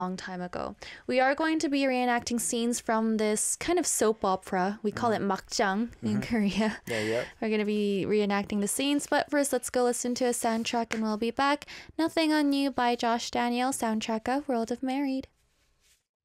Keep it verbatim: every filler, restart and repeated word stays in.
long time ago. We are going to be reenacting scenes from this kind of soap opera. We call mm-hmm. it makjang in mm-hmm. Korea. Yeah, yeah. We're going to be reenacting the scenes, but first let's go listen to a soundtrack and we'll be back. Nothing on You by Josh Daniel, soundtrack of World of Married.